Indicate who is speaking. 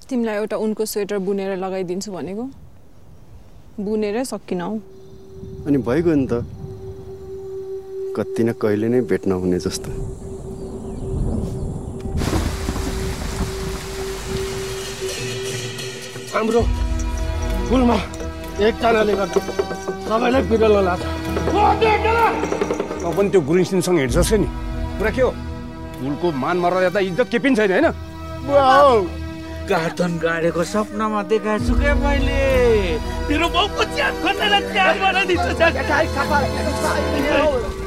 Speaker 1: तिमीलाई एउटा उनको स्वेटर बुनेर लगाइदिन्छु भनेको बुनेरै सकिन हौ
Speaker 2: अनि भइगयो नि त कति न कहिले नै भेट्न हुने जस्तो
Speaker 3: हाम्रो फुलमा एकजनाले गर्दा सबैलाई बिरलो लाग्छ
Speaker 4: तँ पनि त्यो गुरुङसिंहसँग हिँड्छस् नि कुरा के हो फुलको मान मर्यादा त इज्जत के पनि छैन होइन
Speaker 5: कार्टन गाडेको सपनामा देखाएछु के मैले तेरो बाउको च्याप खन्नेलाई च्याप बनाइदिन्छु